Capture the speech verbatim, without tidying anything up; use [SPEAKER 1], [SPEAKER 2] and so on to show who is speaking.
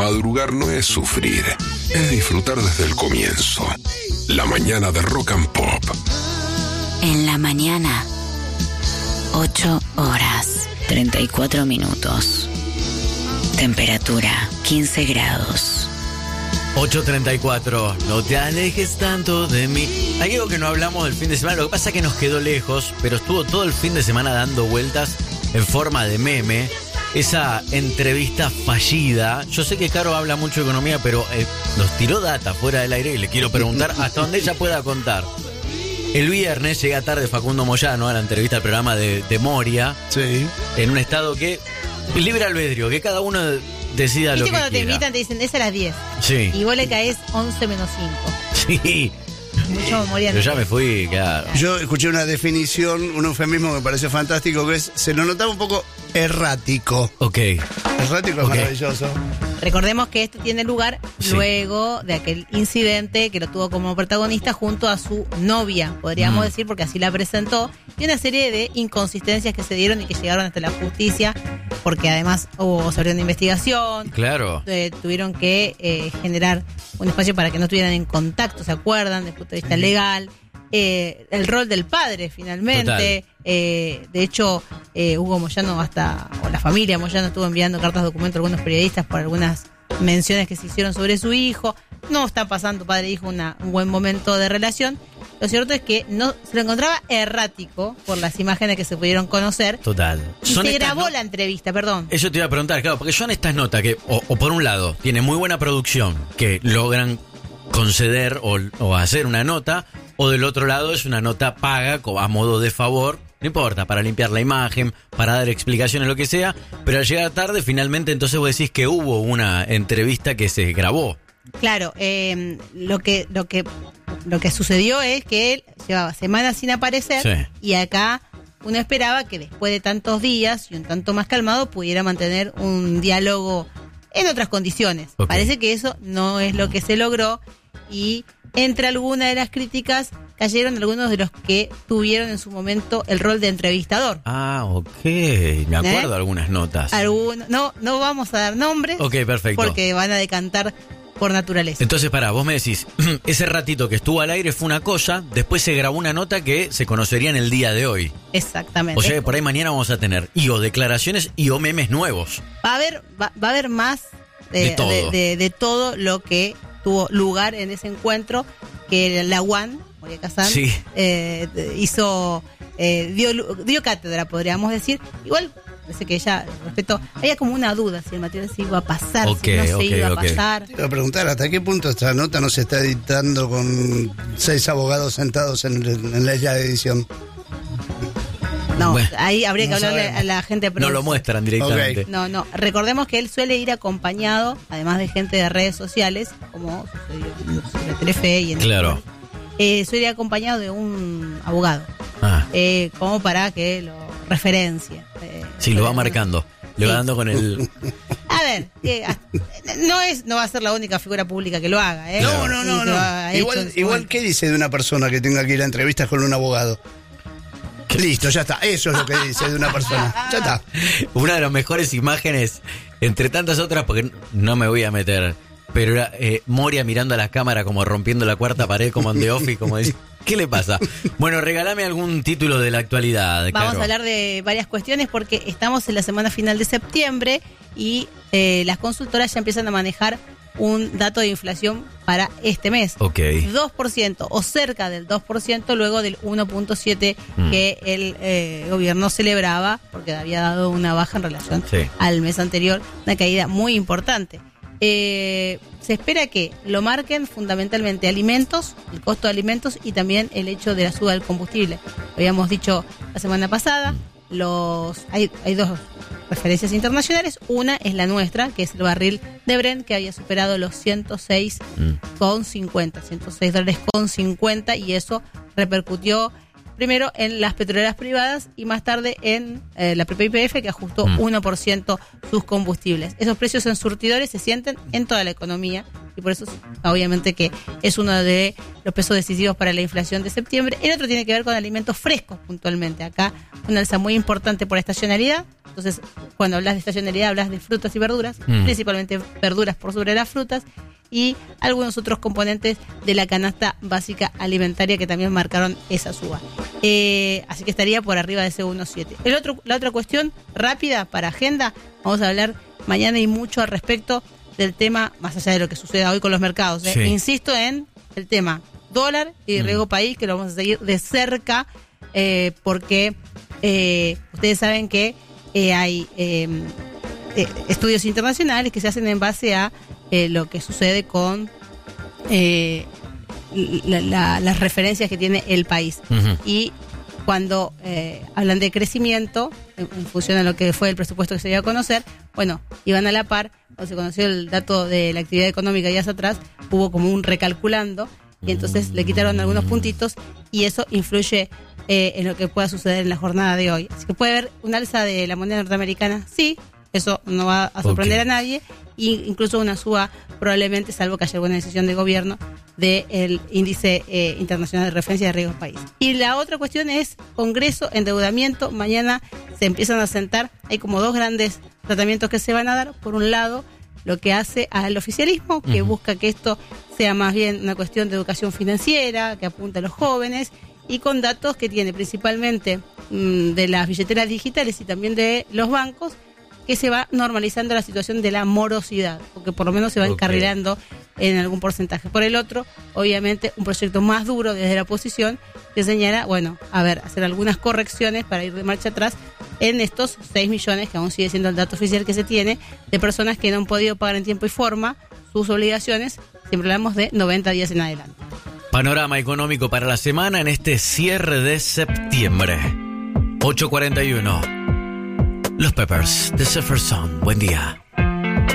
[SPEAKER 1] Madrugar no es sufrir, es disfrutar desde el comienzo. La mañana de Rock and Pop.
[SPEAKER 2] En la mañana, ocho horas, treinta y cuatro minutos. Temperatura, quince grados.
[SPEAKER 3] ocho treinta y cuatro. No te alejes tanto de mí. Hay algo que no hablamos del fin de semana. Lo que pasa es que nos quedó lejos, pero estuvo todo el fin de semana dando vueltas en forma de meme. Esa entrevista fallida. Yo sé que Caro habla mucho de economía, pero eh, nos tiró data fuera del aire y le quiero preguntar hasta donde ella pueda contar. El viernes llega tarde Facundo Moyano a la entrevista al programa de, de Moria.
[SPEAKER 4] Sí. En
[SPEAKER 3] un estado que libre albedrío, que cada uno decida lo que quiera.
[SPEAKER 5] Cuando te invitan te dicen, es a las diez.
[SPEAKER 3] Sí.
[SPEAKER 5] Y vos le caes once menos cinco.
[SPEAKER 3] Sí.
[SPEAKER 5] Mucho Moria.
[SPEAKER 3] Yo ya me fui, claro.
[SPEAKER 4] Yo escuché una definición, un eufemismo que me pareció fantástico, que es, se lo notaba un poco errático.
[SPEAKER 3] Ok.
[SPEAKER 4] Errático es
[SPEAKER 3] okay.
[SPEAKER 4] maravilloso.
[SPEAKER 5] Recordemos que esto tiene lugar sí. luego de aquel incidente que lo tuvo como protagonista junto a su novia, podríamos mm. decir, porque así la presentó, y una serie de inconsistencias que se dieron y que llegaron hasta la justicia, porque además hubo sobre una investigación.
[SPEAKER 3] Claro.
[SPEAKER 5] Eh, tuvieron que eh, generar un espacio para que no estuvieran en contacto, ¿se acuerdan? Desde el punto de vista legal. Eh, el rol del padre, finalmente. Eh, de hecho, eh, Hugo Moyano, hasta, o la familia Moyano, estuvo enviando cartas de documento a algunos periodistas por algunas menciones que se hicieron sobre su hijo. No está pasando padre e hijo una, un buen momento de relación. Lo cierto es que no se lo encontraba errático por las imágenes que se pudieron conocer.
[SPEAKER 3] Total.
[SPEAKER 5] Y se grabó no- la entrevista, perdón.
[SPEAKER 3] Eso te iba a preguntar, claro, porque son estas notas que, o, o por un lado, tiene muy buena producción, que logran conceder o, o hacer una nota, o del otro lado es una nota paga a modo de favor, no importa, para limpiar la imagen, para dar explicaciones, lo que sea, pero al llegar tarde, finalmente entonces vos decís que hubo una entrevista que se grabó.
[SPEAKER 5] Claro, eh, lo que lo que lo que sucedió es que él llevaba semanas sin aparecer
[SPEAKER 3] sí.
[SPEAKER 5] y acá uno esperaba que después de tantos días y un tanto más calmado pudiera mantener un diálogo en otras condiciones.
[SPEAKER 3] Okay.
[SPEAKER 5] Parece que eso no es lo que se logró y entre algunas de las críticas cayeron algunos de los que tuvieron en su momento el rol de entrevistador.
[SPEAKER 3] Ah, ok. Me acuerdo
[SPEAKER 5] ¿Eh?
[SPEAKER 3] de algunas notas.
[SPEAKER 5] Algunos, no, no vamos a dar nombres.
[SPEAKER 3] Ok, perfecto.
[SPEAKER 5] Porque van a decantar por naturaleza.
[SPEAKER 3] Entonces, pará, vos me decís, ese ratito que estuvo al aire fue una cosa, después se grabó una nota que se conocería en el día de hoy.
[SPEAKER 5] Exactamente.
[SPEAKER 3] O sea, por ahí mañana vamos a tener y o declaraciones y o memes nuevos.
[SPEAKER 5] Va a haber, va, va a haber más de,
[SPEAKER 3] de, todo.
[SPEAKER 5] De, de, de todo lo que tuvo lugar en ese encuentro, que la U A N, Moria Kazan,
[SPEAKER 3] sí.
[SPEAKER 5] eh, hizo, eh, dio, dio cátedra, podríamos decir. Igual, parece que ella, respeto, había como una duda si el material se iba a pasar,
[SPEAKER 3] okay,
[SPEAKER 5] si no
[SPEAKER 3] okay,
[SPEAKER 5] se iba
[SPEAKER 3] okay.
[SPEAKER 5] a pasar.
[SPEAKER 4] Te iba a preguntar, ¿hasta qué punto esta nota no se está editando con seis abogados sentados en, en la isla de edición?
[SPEAKER 5] No,
[SPEAKER 3] bueno,
[SPEAKER 5] ahí habría que
[SPEAKER 4] no
[SPEAKER 5] hablarle
[SPEAKER 4] sabemos.
[SPEAKER 5] a la gente.
[SPEAKER 3] No lo muestran directamente.
[SPEAKER 4] Okay.
[SPEAKER 5] No, no. Recordemos que él suele ir acompañado, además de gente de redes sociales, como sucedió en Telefe y en
[SPEAKER 3] Claro.
[SPEAKER 5] eh, suele ir acompañado de un abogado,
[SPEAKER 3] Ah,
[SPEAKER 5] eh, como para que lo referencie. Eh,
[SPEAKER 3] sí, lo va marcando. Le
[SPEAKER 5] Sí.
[SPEAKER 3] va dando con el...
[SPEAKER 5] A ver, eh, no es, no va a ser la única figura pública que lo haga, ¿eh?
[SPEAKER 4] No, no,
[SPEAKER 5] Y
[SPEAKER 4] no,
[SPEAKER 5] que
[SPEAKER 4] no.
[SPEAKER 5] lo ha hecho
[SPEAKER 4] Igual,
[SPEAKER 5] en su
[SPEAKER 4] igual
[SPEAKER 5] momento.
[SPEAKER 4] ¿qué dice de una persona que tenga que ir a entrevistas con un abogado? Listo, ya está. Eso es lo que dice de una persona. Ya está.
[SPEAKER 3] Una de las mejores imágenes, entre tantas otras, porque no me voy a meter, pero era eh, Moria mirando a la cámara como rompiendo la cuarta pared como en The Office, como dice, ¿qué le pasa? Bueno, regálame algún título de la actualidad,
[SPEAKER 5] Vamos
[SPEAKER 3] Caro.
[SPEAKER 5] a hablar de varias cuestiones porque estamos en la semana final de septiembre y eh, las consultoras ya empiezan a manejar un dato de inflación para este mes.
[SPEAKER 3] Ok.
[SPEAKER 5] dos por ciento o cerca del dos por ciento luego del uno punto siete por ciento
[SPEAKER 3] Mm.
[SPEAKER 5] que el eh, gobierno celebraba porque había dado una baja en relación
[SPEAKER 3] Sí.
[SPEAKER 5] al mes anterior, una caída muy importante. Eh, se espera que lo marquen fundamentalmente alimentos, el costo de alimentos y también el hecho de la suba del combustible. Lo habíamos dicho la semana pasada, los hay, hay dos referencias internacionales. Una es la nuestra, que es el barril de Brent, que había superado los ciento seis con cincuenta, ciento seis dólares con cincuenta, y eso repercutió primero en las petroleras privadas y más tarde en eh, la propia Y P F, que ajustó
[SPEAKER 3] Mm.
[SPEAKER 5] uno por ciento sus combustibles. Esos precios en surtidores se sienten en toda la economía y por eso obviamente que es uno de los pesos decisivos para la inflación de septiembre. El otro tiene que ver con alimentos frescos puntualmente. Acá una alza muy importante por estacionalidad, Entonces, cuando hablas de estacionalidad, hablas de frutas y verduras,
[SPEAKER 3] Mm.
[SPEAKER 5] principalmente verduras por sobre las frutas, y algunos otros componentes de la canasta básica alimentaria que también marcaron esa suba. Eh, así que estaría por arriba de ese uno coma siete. El otro, la otra cuestión rápida para agenda, vamos a hablar mañana y mucho al respecto del tema, más allá de lo que suceda hoy con los mercados. ¿eh?
[SPEAKER 3] Sí.
[SPEAKER 5] Insisto en el tema dólar y riesgo país, que lo vamos a seguir de cerca, eh, porque eh, ustedes saben que eh, hay eh, eh, estudios internacionales que se hacen en base a eh, lo que sucede con eh, la, la, las referencias que tiene el país.
[SPEAKER 3] Ujú.
[SPEAKER 5] Y cuando eh, hablan de crecimiento, en, en función a lo que fue el presupuesto que se dio a conocer, bueno, iban a la par. Cuando se conoció el dato de la actividad económica días atrás, hubo como un recalculando, y entonces le quitaron algunos puntitos, y eso influye eh, en lo que pueda suceder en la jornada de hoy. Así que puede haber un alza de la moneda norteamericana, sí, eso no va a sorprender
[SPEAKER 3] Ok.
[SPEAKER 5] a nadie, e incluso una suba probablemente, salvo que haya alguna decisión de gobierno, del índice eh, internacional de referencia de riesgo país. Y la otra cuestión es Congreso, endeudamiento. Mañana se empiezan a sentar, hay como dos grandes tratamientos que se van a dar. Por un lado, lo que hace al oficialismo, que
[SPEAKER 3] Ujú.
[SPEAKER 5] busca que esto sea más bien una cuestión de educación financiera, que apunta a los jóvenes, y con datos que tiene principalmente mmm, de las billeteras digitales y también de los bancos, que se va normalizando la situación de la morosidad, porque por lo menos se va
[SPEAKER 3] Ok.
[SPEAKER 5] encarrilando en algún porcentaje. Por el otro, obviamente, un proyecto más duro desde la oposición que señala, bueno, a ver, hacer algunas correcciones para ir de marcha atrás en estos seis millones, que aún sigue siendo el dato oficial que se tiene, de personas que no han podido pagar en tiempo y forma sus obligaciones, siempre hablamos de noventa días en adelante.
[SPEAKER 3] Panorama económico para la semana en este cierre de septiembre. ocho cuarenta y uno. Los Peppers, The Zephyr Song. Buen día.